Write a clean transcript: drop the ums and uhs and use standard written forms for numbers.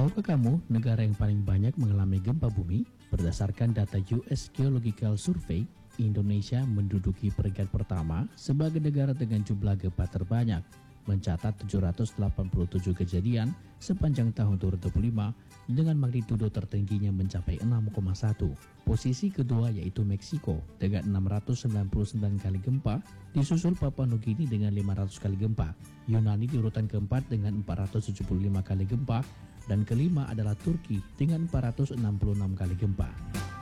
Tahukah kamu negara yang paling banyak mengalami gempa bumi? Berdasarkan data US Geological Survey, Indonesia menduduki peringkat pertama sebagai negara dengan jumlah gempa terbanyak, mencatat 787 kejadian sepanjang tahun 2005 dengan magnitudo tertingginya mencapai 6,1. Posisi kedua yaitu Meksiko dengan 699 kali gempa, disusul Papua Nugini dengan 500 kali gempa. Yunani di urutan keempat dengan 475 kali gempa, dan kelima adalah Turki dengan 466 kali gempa.